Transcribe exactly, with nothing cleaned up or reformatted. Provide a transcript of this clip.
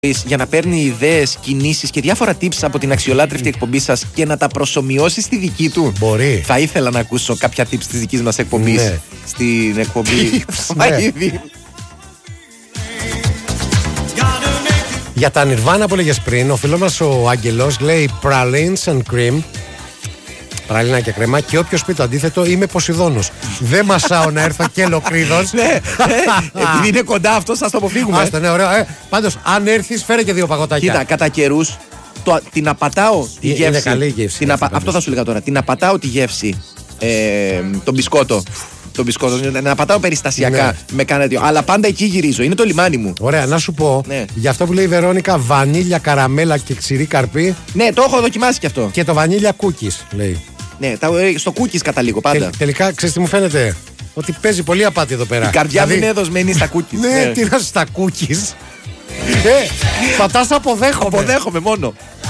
για να παίρνει ιδέες, κινήσεις και διάφορα tips από την αξιολάτρευτη εκπομπή σας και να τα προσομοιώσει στη δική του. Μπορεί. Θα ήθελα να ακούσω κάποια tips της δικής μας εκπομπής, ναι, στην εκπομπή. Ναι. Για τα Nirvana που έλεγες πριν, ο φίλος μας ο Άγγελος λέει pralines and cream. Πραλίνα και κρέμα, και όποιος πει το αντίθετο, είμαι Ποσειδώνος. Δεν μασάω να έρθω και Λοκρίδος. Ναι, επειδή είναι κοντά αυτό, σας το αποφύγουμε. Άστο, ναι, ωραίο. Ε, πάντως, αν έρθεις, φέρε και δύο παγωτάκια. Κοίτα, κατά καιρούς την απατάω τη είναι γεύση. Είναι καλή η γεύση. Την απα... Αυτό θα σου λέγα τώρα. Την απατάω τη γεύση. Ε, τον μπισκότο. Τον μπισκότο. Να πατάω περιστασιακά, ναι, με κάνα τέτοιο. Αλλά πάντα εκεί γυρίζω. Είναι το λιμάνι μου. Ωραία, να σου πω. Ναι. Για αυτό που λέει η Βερόνικα, βανίλια, καραμέλα και ξηρή καρπί. Ναι, το έχω δοκιμάσει κι αυτό. Και το βανίλια cookies, λέει. Ναι, στο cookies καταλήγω πάντα. Τε, τελικά, ξέρεις τι μου φαίνεται? Ότι παίζει πολύ απάτη εδώ πέρα. Η καρδιά δηλαδή... μου είναι δοσμένη στα cookies. Ναι, τι να στα cookies. ε, πατάς αποδέχομαι. Αποδέχομαι μόνο.